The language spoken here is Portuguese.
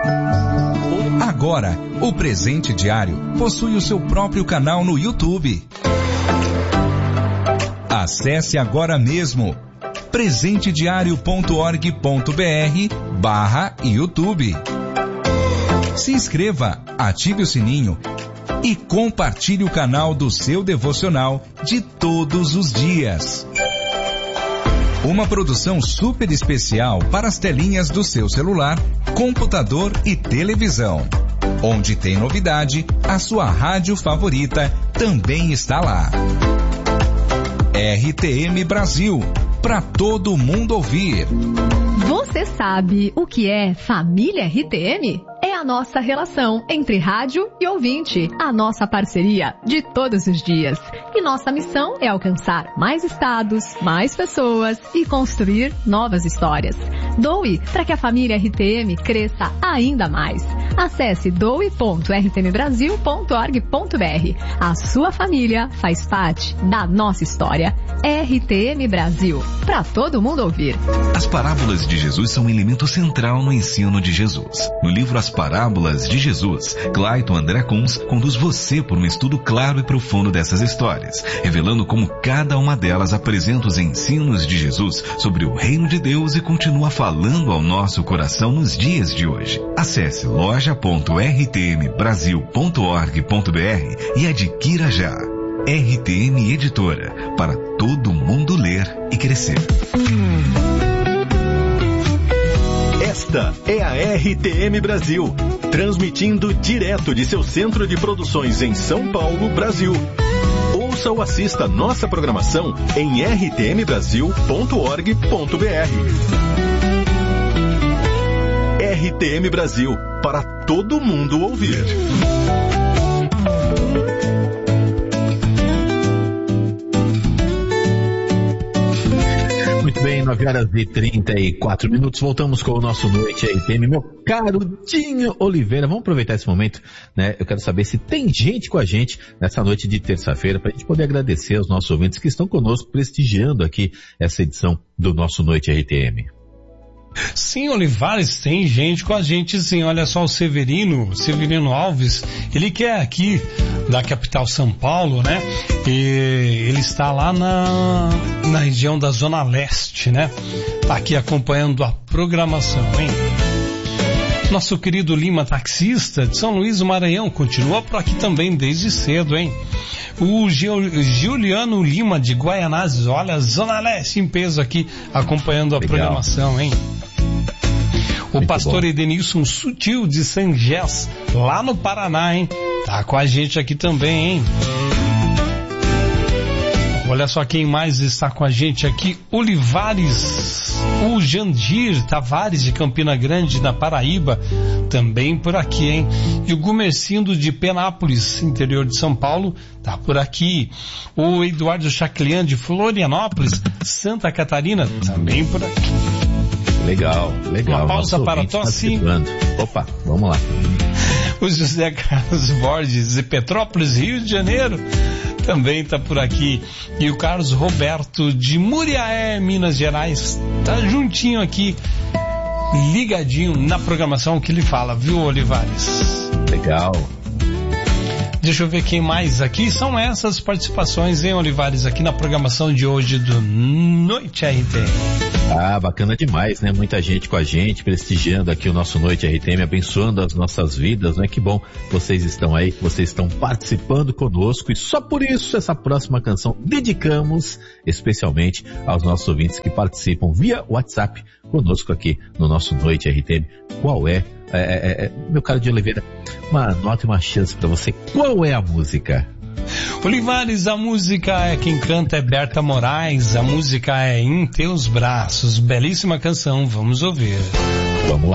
Agora, o Presente Diário possui o seu próprio canal no YouTube. Acesse agora mesmo presentediario.org.br/YouTube. Se inscreva, ative o sininho e compartilhe o canal do seu devocional de todos os dias. Uma produção super especial para as telinhas do seu celular, computador e televisão. Onde tem novidade, a sua rádio favorita também está lá. RTM Brasil, para todo mundo ouvir. Você sabe o que é família RTM? É a nossa relação entre rádio e ouvinte, a nossa parceria de todos os dias. E nossa missão é alcançar mais estados, mais pessoas e construir novas histórias. Doe para que a família RTM cresça ainda mais. Acesse doe.rtmbrasil.org.br. A sua família faz parte da nossa história. RTM Brasil, para todo mundo ouvir. As parábolas de Jesus são um elemento central no ensino de Jesus. No livro As Parábolas de Jesus, Clayton André Kunz conduz você por um estudo claro e profundo dessas histórias, revelando como cada uma delas apresenta os ensinos de Jesus sobre o reino de Deus e continua falando ao nosso coração nos dias de hoje. Acesse loja.rtmbrasil.org.br e adquira já. RTM Editora, para todo mundo ler e crescer. Esta é a RTM Brasil, transmitindo direto de seu centro de produções em São Paulo, Brasil. Ouça ou assista nossa programação em rtmbrasil.org.br. RTM Brasil, para todo mundo ouvir. Muito bem, 9h34. Voltamos com o nosso Noite RTM. Meu caro Dinho Oliveira, vamos aproveitar esse momento, né? Eu quero saber se tem gente com a gente nessa noite de terça-feira, para a gente poder agradecer aos nossos ouvintes que estão conosco, prestigiando aqui essa edição do nosso Noite RTM. Sim, Olivares, tem gente com a gente sim. Olha só, o Severino Alves, ele que é aqui da capital São Paulo, né? E ele está lá na região da Zona Leste, né? Tá aqui acompanhando a programação, hein? Nosso querido Lima, taxista de São Luís do Maranhão, continua por aqui também desde cedo, hein? O Juliano Lima de Guaianazes, olha, Zona Leste em peso aqui, acompanhando a programação, hein? O muito pastor bom. Edenilson Sutil de Sangés, lá no Paraná, hein? Tá com a gente aqui também, hein? Olha só quem mais está com a gente aqui, Olivares, o Jandir Tavares de Campina Grande, na Paraíba, também por aqui, hein? E o Gumercindo de Penápolis, interior de São Paulo, tá por aqui. O Eduardo Chaclian de Florianópolis, Santa Catarina, também por aqui. Legal. Uma pausa para tosse. Opa, vamos lá. O José Carlos Borges de Petrópolis, Rio de Janeiro, também tá por aqui. E o Carlos Roberto de Muriaé, Minas Gerais, tá juntinho aqui, ligadinho na programação que ele fala, viu, Olivares? Legal. Deixa eu ver quem mais aqui. São essas participações, hein, Olivares, aqui na programação de hoje do Noite RTM. Ah, bacana demais, né? Muita gente com a gente, prestigiando aqui o nosso Noite RTM, abençoando as nossas vidas, né? Que bom, vocês estão aí, vocês estão participando conosco, e só por isso essa próxima canção dedicamos especialmente aos nossos ouvintes que participam via WhatsApp conosco aqui no nosso Noite RTM. Qual é, meu caro de Oliveira, uma nota e uma chance para você. Qual é a música? Olivares, a música é quem canta é Berta Moraes, a música é Em Teus Braços, belíssima canção, vamos ouvir. Vamos lá.